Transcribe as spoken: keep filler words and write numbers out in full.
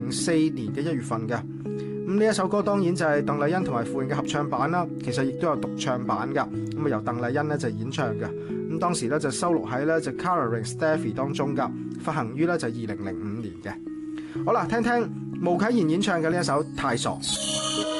零四年嘅一月份嘅。咁呢一首歌當然就係鄧麗欣同埋傅穎嘅合唱版啦，其實亦都有獨唱版噶。咁啊由鄧麗欣咧就演唱嘅。咁當時咧就收錄喺咧就 Colouring Steffi 當中噶，發行於咧就二零零五年嘅。好啦，聽聽巫啟賢演唱嘅呢一首《太傻》。